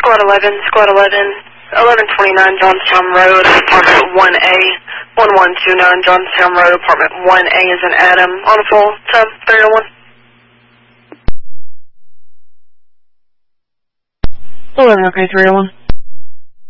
Squad 1129 Johnstown Road, apartment 1A, 1129 Johnstown Road, apartment 1A is in Adam, on full time, 301. 11, okay, 301.